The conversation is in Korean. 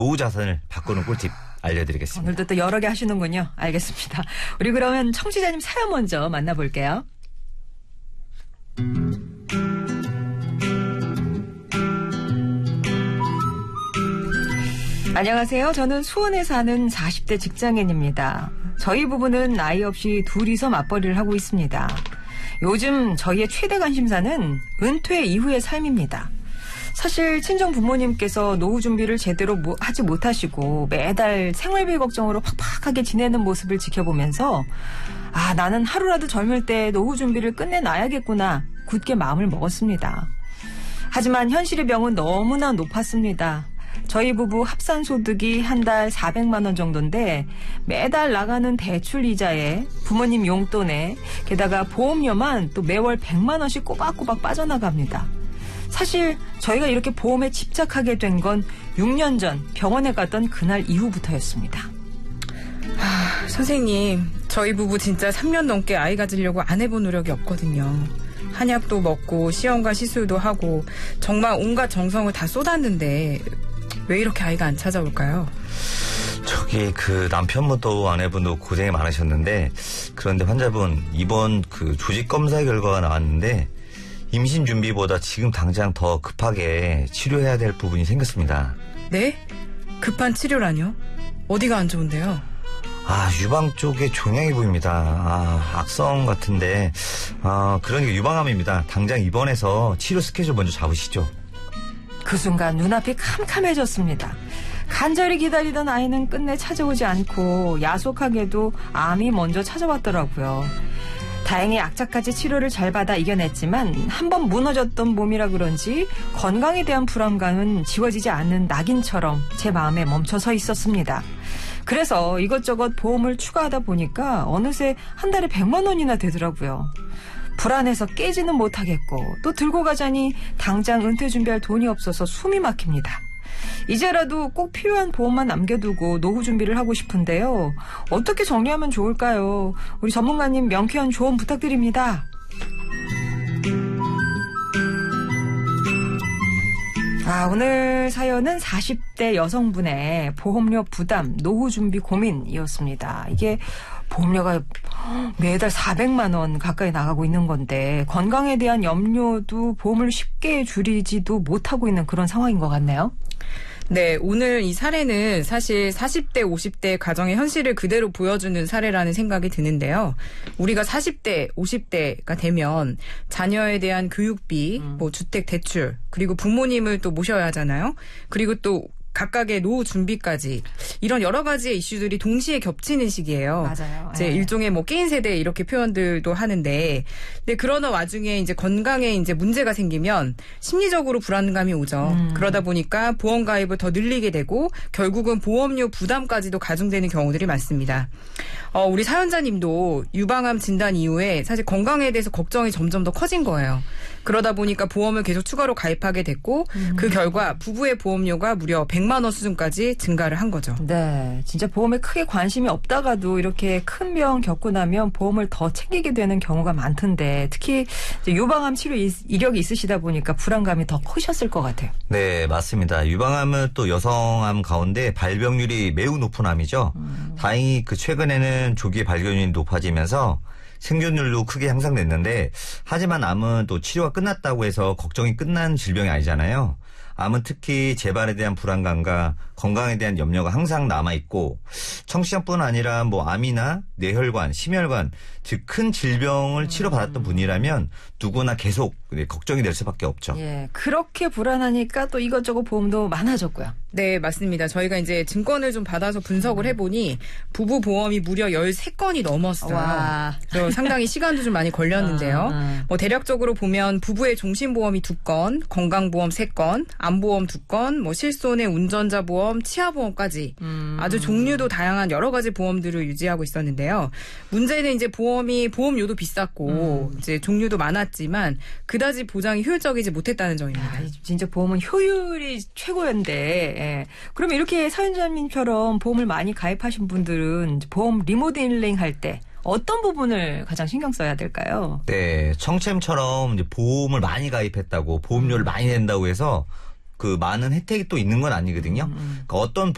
노후 자산을 바꾸는 꿀팁 알려드리겠습니다. 오늘도 또 여러 개 하시는군요. 알겠습니다. 우리 그러면 청취자님 사연 먼저 만나볼게요. 안녕하세요. 저는 수원에 사는 40대 직장인입니다. 저희 부부는 나이 없이 둘이서 맞벌이를 하고 있습니다. 요즘 저희의 최대 관심사는 은퇴 이후의 삶입니다. 사실 친정 부모님께서 노후 준비를 제대로 하지 못하시고 매달 생활비 걱정으로 팍팍하게 지내는 모습을 지켜보면서 나는 하루라도 젊을 때 노후 준비를 끝내놔야겠구나 굳게 마음을 먹었습니다. 하지만 현실의 병은 너무나 높았습니다. 저희 부부 합산 소득이 한 달 400만 원 정도인데 매달 나가는 대출 이자에 부모님 용돈에 게다가 보험료만 또 매월 100만 원씩 꼬박꼬박 빠져나갑니다. 사실 저희가 이렇게 보험에 집착하게 된 건 6년 전 병원에 갔던 그날 이후부터였습니다. 선생님, 저희 부부 진짜 3년 넘게 아이 가지려고 안 해본 노력이 없거든요. 한약도 먹고 시험과 시술도 하고 정말 온갖 정성을 다 쏟았는데 왜 이렇게 아이가 안 찾아올까요? 저기 남편분도 아내분도 고생이 많으셨는데 그런데 환자분 이번 조직 검사 결과가 나왔는데 임신 준비보다 지금 당장 더 급하게 치료해야 될 부분이 생겼습니다. 네? 급한 치료라뇨? 어디가 안 좋은데요? 유방 쪽에 종양이 보입니다. 악성 같은데 그러니까 유방암입니다. 당장 입원해서 치료 스케줄 먼저 잡으시죠. 그 순간 눈앞이 캄캄해졌습니다. 간절히 기다리던 아이는 끝내 찾아오지 않고 야속하게도 암이 먼저 찾아왔더라고요. 다행히 악착같이 치료를 잘 받아 이겨냈지만 한번 무너졌던 몸이라 그런지 건강에 대한 불안감은 지워지지 않는 낙인처럼 제 마음에 멈춰서 있었습니다. 그래서 이것저것 보험을 추가하다 보니까 어느새 한 달에 100만 원이나 되더라고요. 불안해서 깨지는 못하겠고 또 들고 가자니 당장 은퇴 준비할 돈이 없어서 숨이 막힙니다. 이제라도 꼭 필요한 보험만 남겨두고 노후 준비를 하고 싶은데요. 어떻게 정리하면 좋을까요? 우리 전문가님 명쾌한 조언 부탁드립니다. 오늘 사연은 40대 여성분의 보험료 부담, 노후 준비 고민이었습니다. 이게 보험료가 매달 400만 원 가까이 나가고 있는 건데 건강에 대한 염려도 보험을 쉽게 줄이지도 못하고 있는 그런 상황인 것 같네요. 네, 오늘 이 사례는 사실 40대, 50대 가정의 현실을 그대로 보여주는 사례라는 생각이 드는데요. 우리가 40대, 50대가 되면 자녀에 대한 교육비, 주택 대출, 그리고 부모님을 또 모셔야 하잖아요. 그리고 또 각각의 노후 준비까지 이런 여러 가지의 이슈들이 동시에 겹치는 시기예요. 맞아요. 이제 일종의 게임 세대 이렇게 표현들도 하는데, 근데 그러는 와중에 이제 건강에 이제 문제가 생기면 심리적으로 불안감이 오죠. 그러다 보니까 보험 가입을 더 늘리게 되고 결국은 보험료 부담까지도 가중되는 경우들이 많습니다. 우리 사연자님도 유방암 진단 이후에 사실 건강에 대해서 걱정이 점점 더 커진 거예요. 그러다 보니까 보험을 계속 추가로 가입하게 됐고 그 결과 부부의 보험료가 무려 100만 원 수준까지 증가를 한 거죠. 네, 진짜 보험에 크게 관심이 없다가도 이렇게 큰 병 겪고 나면 보험을 더 챙기게 되는 경우가 많던데 특히 이제 유방암 치료 이력이 있으시다 보니까 불안감이 더 크셨을 것 같아요. 네, 맞습니다. 유방암은 또 여성암 가운데 발병률이 매우 높은 암이죠. 다행히 최근에는 조기 발견율이 높아지면서 생존율도 크게 향상됐는데 하지만 암은 또 치료가 끝났다고 해서 걱정이 끝난 질병이 아니잖아요. 암은 특히 재발에 대한 불안감과 건강에 대한 염려가 항상 남아있고 청취자뿐 아니라 암이나 뇌혈관, 심혈관 즉 큰 질병을 치료받았던 분이라면 누구나 계속 걱정이 될 수밖에 없죠. 예, 그렇게 불안하니까 또 이것저것 보험도 많아졌고요. 네, 맞습니다. 저희가 이제 증권을 좀 받아서 분석을 해보니 부부 보험이 무려 13건이 넘었어요. 와. 그래서 상당히 시간도 좀 많이 걸렸는데요. 대략적으로 보면 부부의 종신보험이 2건, 건강보험 3건, 암보험 2건, 실손의 운전자 보험, 치아보험까지 아주 종류도 다양한 여러 가지 보험들을 유지하고 있었는데요. 문제는 이제 보험료도 비쌌고 이제 종류도 많았지만 그다지 보장이 효율적이지 못했다는 점입니다. 진짜 보험은 효율이 최고였는데 그럼 이렇게 사연자님처럼 보험을 많이 가입하신 분들은 보험 리모델링 할 때 어떤 부분을 가장 신경 써야 될까요? 네, 청챔처럼 이제 보험을 많이 가입했다고 보험료를 많이 낸다고 해서 많은 혜택이 또 있는 건 아니거든요. 그러니까 어떤